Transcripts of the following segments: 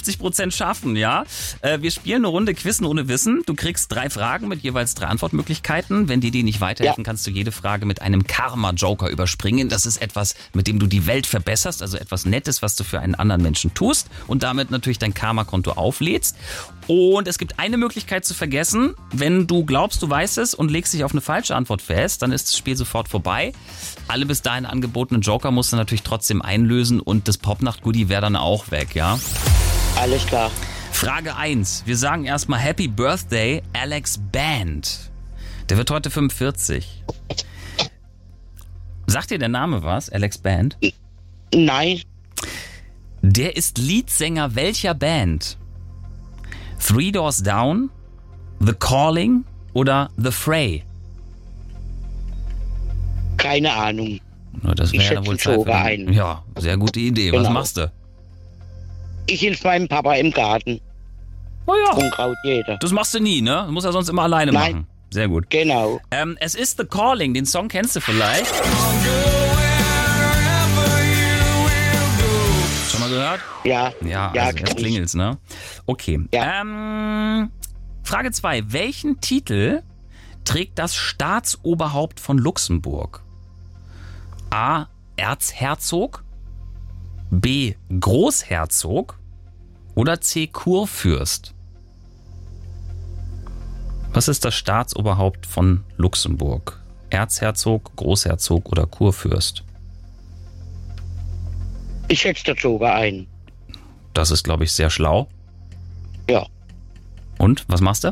50% schaffen, ja. Wir spielen eine Runde Quizzen ohne Wissen. Du kriegst 3 Fragen mit jeweils 3 Antwortmöglichkeiten. Wenn dir die nicht weiterhelfen, kannst du jede Frage mit einem Karma-Joker überspringen. Das ist etwas, mit dem du die Welt verbesserst, also etwas Nettes, was du für einen anderen Menschen tust und damit natürlich dein Karma-Konto auflädst. Und es gibt eine Möglichkeit zu vergessen. Wenn du glaubst, du weißt es und legst dich auf eine falsche Antwort fest, dann ist das Spiel sofort vorbei. Alle bis dahin angebotenen Joker musst du natürlich trotzdem einlösen und das Popnacht-Goodie wäre dann auch weg, ja? Alles klar. Frage 1. Wir sagen erstmal Happy Birthday, Alex Band. Der wird heute 45. Sagt dir der Name was, Alex Band? Nein. Der ist Leadsänger welcher Band? Three Doors Down, The Calling oder The Fray? Keine Ahnung. Das Ich wäre ja setze wohl einen Zeit für Joker den- ein. Ja, sehr gute Idee. Was Genau. machst du? Ich hilf meinem Papa im Garten. Oh ja, Unkraut jeder. das machst du nie, ne? Du musst ja sonst immer alleine Nein. machen. Sehr gut. Genau. Es ist The Calling, den Song kennst du vielleicht. Schon mal gehört? Ja. Ja, Ja, also kenn jetzt ich. klingelt's, ne? Okay. Ja. Frage 2. Welchen Titel trägt das Staatsoberhaupt von Luxemburg? A. Erzherzog, B. Großherzog oder C. Kurfürst? Was ist das Staatsoberhaupt von Luxemburg? Erzherzog, Großherzog oder Kurfürst? Ich setze den Joker ein. Das ist, glaube ich, sehr schlau. Ja. Und, was machst du?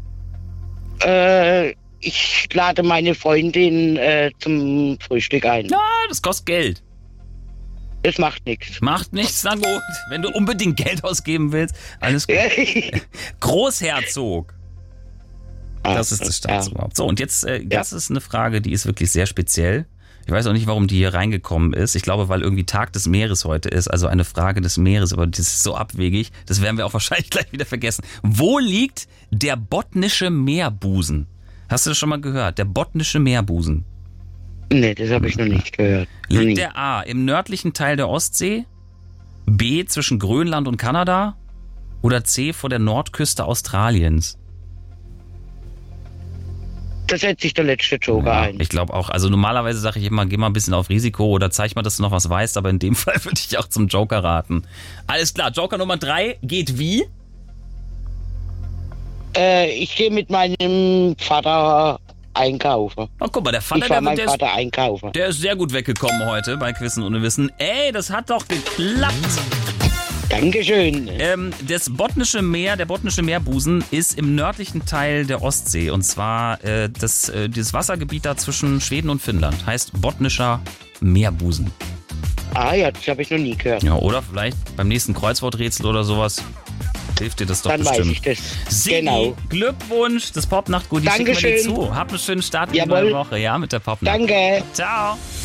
Ich lade meine Freundin zum Frühstück ein. Ja, das kostet Geld. Das macht nichts. Macht nichts, na gut. Wenn du unbedingt Geld ausgeben willst, alles gut. Großherzog. Das ist das Staatsoberhaupt. So, und jetzt, das ist eine Frage, die ist wirklich sehr speziell. Ich weiß auch nicht, warum die hier reingekommen ist. Ich glaube, weil irgendwie Tag des Meeres heute ist, also eine Frage des Meeres, aber das ist so abwegig. Das werden wir auch wahrscheinlich gleich wieder vergessen. Wo liegt der Botnische Meerbusen? Hast du das schon mal gehört? Der Botnische Meerbusen. Nee, das habe ich noch nicht gehört. Noch nie. Liegt der A im nördlichen Teil der Ostsee, B zwischen Grönland und Kanada oder C vor der Nordküste Australiens? Da setze ich der letzte Joker ein. Ich glaube auch, also normalerweise sage ich immer, geh mal ein bisschen auf Risiko oder zeig mal, dass du noch was weißt, aber in dem Fall würde ich auch zum Joker raten. Alles klar, Joker Nummer 3 geht wie? Ich gehe mit meinem Vater einkaufen. Oh, guck mal, der Ich Vater, war mein der ist Vater einkaufen. der ist sehr gut weggekommen heute bei Quizzen ohne Wissen. Ey, das hat doch geklappt. Dankeschön. Das Botnische Meer, der Botnische Meerbusen ist im nördlichen Teil der Ostsee und zwar das Wassergebiet da zwischen Schweden und Finnland heißt Botnischer Meerbusen. Ah ja, das habe ich noch nie gehört. Ja, oder vielleicht beim nächsten Kreuzworträtsel oder sowas hilft dir das doch Dann bestimmt. weiß ich das. Sigi, Genau. Glückwunsch, das Popnacht-Goodie schicken wir dir Dankeschön. zu. Hab einen schönen Start in die Jawohl. neue Woche, ja, mit der Popnacht. Danke. Ciao.